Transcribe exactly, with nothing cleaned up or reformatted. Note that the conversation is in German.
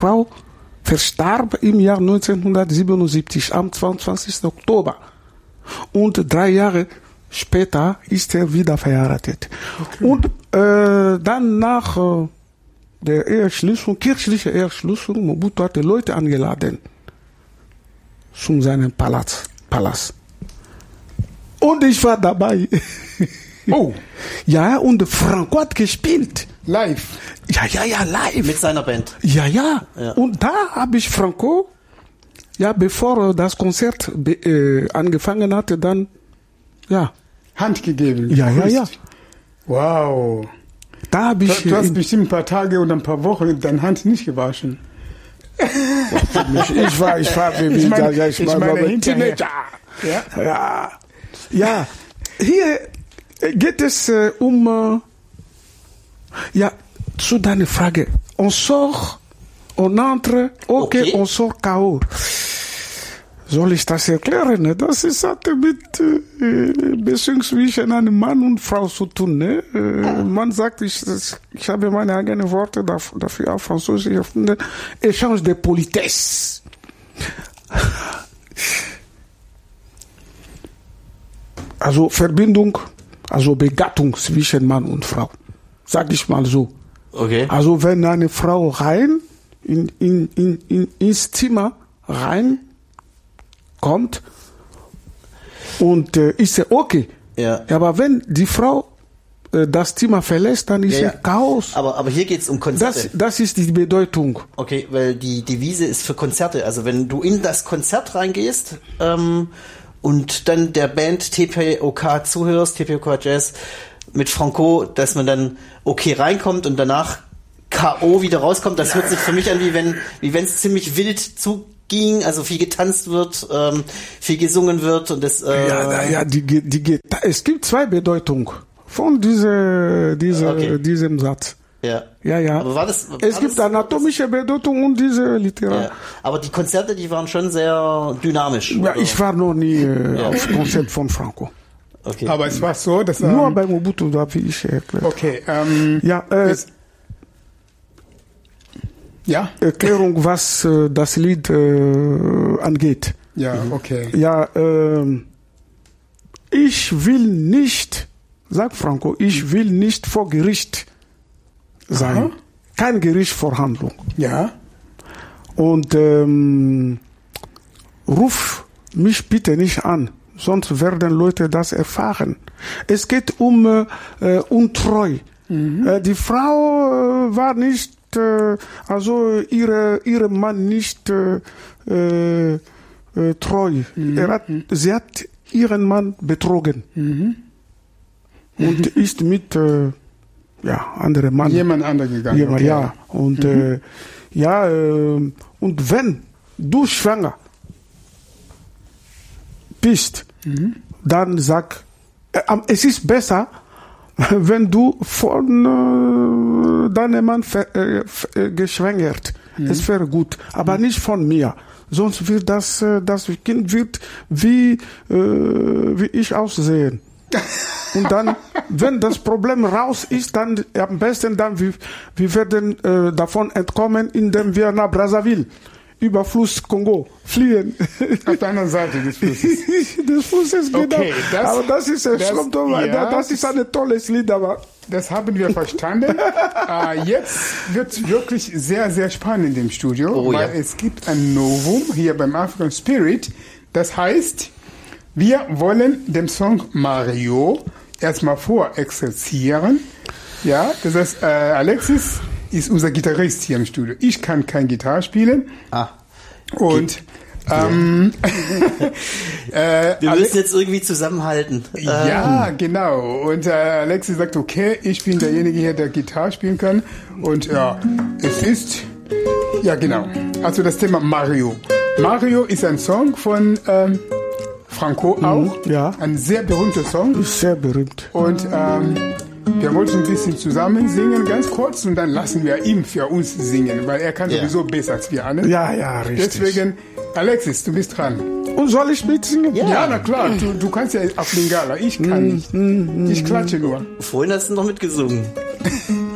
Frau verstarb im Jahr neunzehnhundertsiebenundsiebzig, am zweiundzwanzigsten Oktober. Und drei Jahre später ist er wieder verheiratet. Okay. Und äh, dann nach äh, der Eheschließung, kirchliche Eheschließung, Mobutu hatte Leute angeladen zu seinem Palast. Palast. Und ich war dabei. Oh. Ja, und Franco hat gespielt. Live? Ja, ja, ja, live. Mit seiner Band? Ja, ja. ja. Und da habe ich Franco, ja, bevor das Konzert be- äh, angefangen hatte, dann, ja. Hand gegeben. Ja, ja, ja. Wow. Da habe ich. Du, du hast bestimmt ein paar Tage oder ein paar Wochen deine Hand nicht gewaschen. ich war, ich war, wie ich meine, ich, ich meine Teenager. Ja. ja. Ja. Hier geht es äh, um, äh, ja, zu deiner Frage. On sort, on entre, okay, okay. On sort K O. Soll ich das erklären? Das ist halt mit äh, Beziehung zwischen einem Mann und Frau zu tun. Ne? Äh, man sagt, ich, ich habe meine eigenen Worte dafür, dafür auf Französisch erfunden. Échange de Politesse. Also Verbindung, also Begattung zwischen Mann und Frau. Sag ich mal so. Okay. Also wenn eine Frau rein in, in, in, in, ins Zimmer rein kommt und äh, ist ja okay. Ja. Aber wenn die Frau äh, das Zimmer verlässt, dann ist ja, ja. Chaos. Aber, aber hier geht's um Konzerte. Das, das ist die Bedeutung. Okay, weil die Devise ist für Konzerte. Also wenn du in das Konzert reingehst ähm, und dann der Band T P O K zuhörst, T P O K Jazz mit Franco, dass man dann okay reinkommt und danach K O wieder rauskommt. Das hört sich für mich an, wie wenn wie wenn es ziemlich wild zu ging, also viel getanzt wird, ähm, viel gesungen wird und das. Äh ja, ja, die, die, die, es gibt zwei Bedeutungen von diese, diese, okay. diesem Satz. Ja. Ja, ja. Aber war das, war es gibt das, anatomische Bedeutung und diese Literatur. Ja. Aber die Konzerte, die waren schon sehr dynamisch. Ja, oder? Ich war noch nie äh, ja. auf Konzert von Franco. Okay. Aber es war so, dass nur ähm, bei Mobutu, da wie ich erklärt. Okay. Ähm, ja. Äh, es, ja. Erklärung, was äh, das Lied äh, angeht. Ja, okay. Ja, äh, ich will nicht, sagt Franco, ich will nicht vor Gericht sein. Aha. Kein Gerichtsverhandlung. Ja. Und ähm, ruf mich bitte nicht an, sonst werden Leute das erfahren. Es geht um äh, Untreu. Mhm. Äh, die Frau äh, war nicht also ihre ihre Mann nicht äh, äh, treu. Mhm. Er hat, sie hat ihren Mann betrogen mhm. und ist mit äh, ja anderen Mann jemand anderer gegangen. Jemand, okay. Ja und mhm. äh, ja äh, und wenn du schwanger bist, mhm. dann sag äh, es ist besser, wenn du von äh, deinem Mann ver, äh, äh, geschwängert, mhm. es wäre gut, aber mhm. nicht von mir. Sonst wird das, äh, das Kind wird wie, äh, wie ich aussehen. Und dann, wenn das Problem raus ist, dann am besten dann wir, wir werden äh, davon entkommen, indem wir nach Brazzaville über Fluss Kongo fliehen. Auf der anderen Seite des Flusses. des Flusses, genau. Okay, das, aber das ist, das, ja, das ist ein tolles Lied, aber. Das haben wir verstanden. uh, jetzt wird es wirklich sehr, sehr spannend im Studio, oh, weil ja. es gibt ein Novum hier beim African Spirit. Das heißt, wir wollen den Song Mario erstmal vorexerzieren. Ja, das heißt, uh, Alexis ist unser Gitarrist hier im Studio. Ich kann kein Gitarre spielen. Ah. Und ähm, äh, wir müssen jetzt irgendwie zusammenhalten. Ja, ähm. genau. Und äh, Alexis sagt, okay, ich bin derjenige hier, der Gitarre spielen kann. Und ja, es ist, ja genau, also das Thema Mario. Mario ist ein Song von ähm, Franco auch. Mhm, ja. Ein sehr berühmter Song. Ist sehr berühmt. Und ähm, wir wollten ein bisschen zusammen singen, ganz kurz, und dann lassen wir ihm für uns singen, weil er kann ja. sowieso besser als wir alle. Ja, ja, richtig. Deswegen, Alexis, du bist dran. Und soll ich mitsingen? Ja, ja na klar, du, du kannst ja auf Lingala, ich kann nicht. Ich klatsche nur. Vorhin hast du noch mitgesungen.